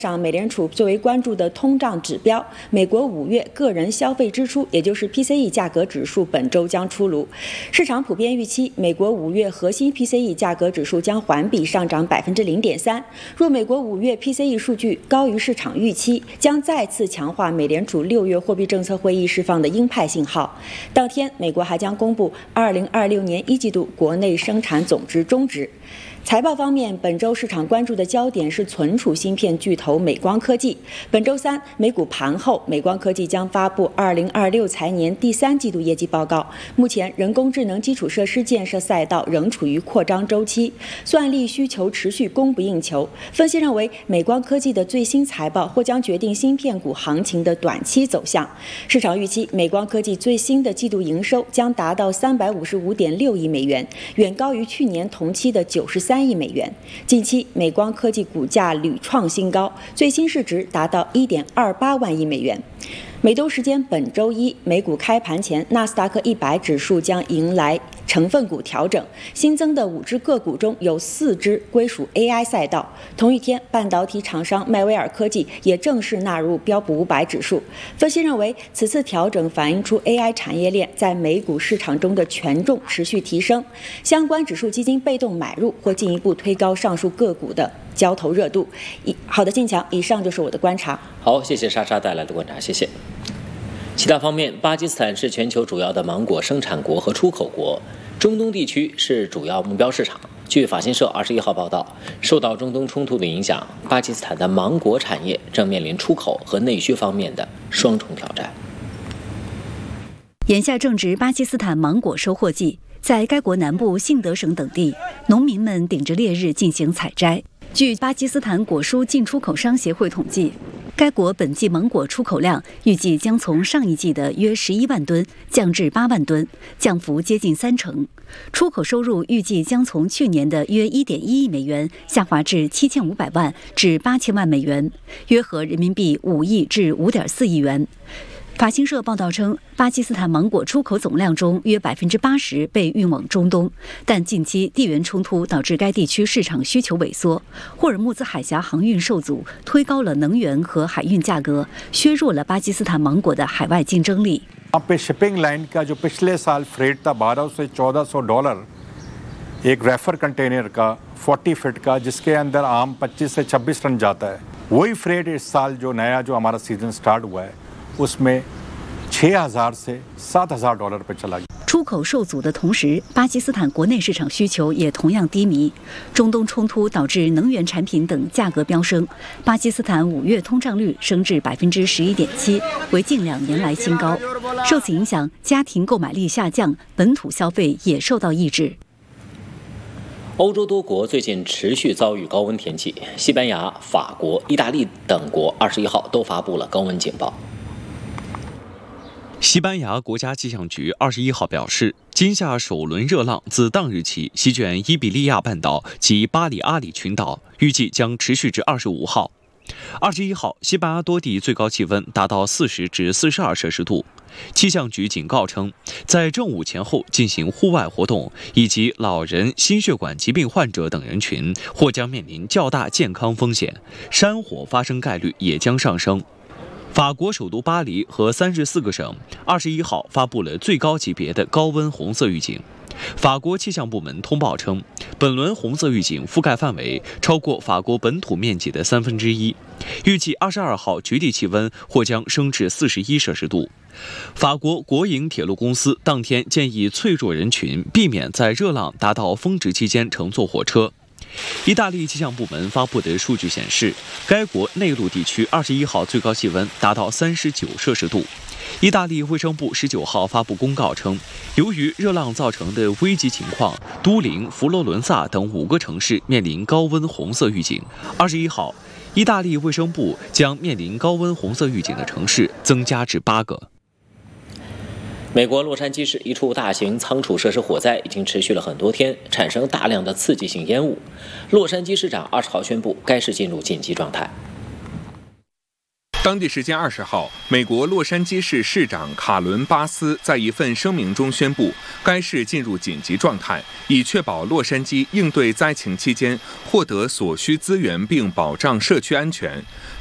上，美联储最为关注的通胀指标，美国5月个人消费支出，也就是 PCE 价格指数，本周将出炉。市场普遍预期，美国5月核心 PCE 价格指数将环比上涨0.3%。若美国5月 PCE 数据高于市场预期，将再次强化美联储6月货币政策会议释放的鹰派信号。当天，美国还将公布2026年1季度国内生产总值中值。财报方面，本周市场关注的焦点是存储芯片巨头美光科技。本周三美股盘后，美光科技将发布2026财年第3季度业绩报告。目前，人工智能基础设施建设赛道仍处于扩张周期，算力需求持续供不应求。分析认为，美光科技的最新财报或将决定芯片股行情的短期走向。市场预期，美光科技最新的季度营收将达到355.6亿美元，远高于去年同期的93亿美元。近期，美光科技股价屡创新高，最新市值达到1.28万亿美元。美东时间本周一，美股开盘前，纳斯达克100指数将迎来成分股调整，新增的5只个股中有4只归属 AI 赛道。同一天，半导体厂商迈威尔科技也正式纳入标普500指数。分析认为，此次调整反映出 AI 产业链在美股市场中的权重持续提升，相关指数基金被动买入或进一步推高上述个股的交投热度。好的，进强，以上就是我的观察。 好，谢谢莎莎带来的观察，谢谢。其他方面，巴基斯坦是全球主要的芒果生产国和出口国，中东地区是主要目标市场。据法新社21号报道，受到中东冲突的影响，巴基斯坦的芒果产业正面临出口和内需方面的双重挑战。 眼下正值巴基斯坦芒果收获季，在该国南部信德省等地，农民们顶着烈日进行采摘。据巴基斯坦果蔬进出口商协会统计，该国本季芒果出口量预计将从上一季的约11万吨降至8万吨，降幅接近30%。出口收入预计将从去年的约1.1亿美元下滑至7500万至8000万美元，约合人民币5亿至5.4亿元。法新社报道称，巴基斯坦芒果出口总量中约80%被运往中东，但近期地缘冲突导致该地区市场需求萎缩，霍尔木兹海峡航运受阻，推高了能源和海运价格，削弱了巴基斯坦芒果的海外竞争力。 यहाँ पे shipping line का जो पिछले साल फ्रेट था $1200 से $1400 एक रेफर कंटेनर का 40 फीट का, जिसके अंदर आम 25 से 26 टन जाता है, वही फ्रेट इस साल जो नया जो हमारा सीजन स्टार्ट हुआ है उसमें $6000 से $7000 पे चला गया。 出口受阻的同时，巴基斯坦国内市场需求也同样低迷。中东冲突导致能源产品等价格飙升，巴基斯坦5月通胀率升至11.7%，为近2年来新高。受此影响，家庭购买力下降，本土消费也受到抑制。 欧洲多国最近持续遭遇高温天气，西班牙、法国、意大利等国21号都发布了高温警报。 西班牙国家气象局21号表示，今夏首轮热浪自当日起席卷伊比利亚半岛及巴里阿里群岛，预计将持续至25号。21号，西班牙多地最高气温达到40至42摄氏度。气象局警告称，在正午前后进行户外活动以及老人、心血管疾病患者等人群或将面临较大健康风险，山火发生概率也将上升。法国首都巴黎和34个省21号发布了最高级别的高温红色预警。法国气象部门通报称，本轮红色预警覆盖范围超过法国本土面积的1/3，预计22号局地气温或将升至41摄氏度。法国国营铁路公司当天建议脆弱人群避免在热浪达到峰值期间乘坐火车。意大利气象部门发布的数据显示，该国内陆地区21号最高气温达到39摄氏度。意大利卫生部19号发布公告称，由于热浪造成的危急情况，都灵、佛罗伦萨等5个城市面临高温红色预警。21号，意大利卫生部将面临高温红色预警的城市增加至8个。 美国洛杉矶市一处大型仓储设施火灾已经持续了很多天，产生大量的刺激性烟雾。洛杉矶市长20号宣布，该市进入紧急状态。 当地时间20号，美国洛杉矶市市长卡伦·巴斯在一份声明中宣布，该市进入紧急状态，以确保洛杉矶应对灾情期间获得所需资源并保障社区安全。